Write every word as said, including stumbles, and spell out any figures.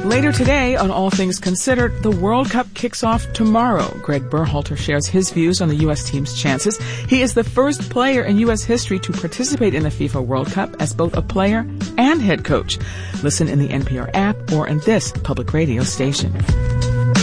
Later today on All Things Considered, the World Cup kicks off tomorrow. Greg Berhalter shares his views on the U S team's chances. He is the first player in U S history to participate in the FIFA World Cup as both a player and head coach. Listen in the N P R app or in this public radio station.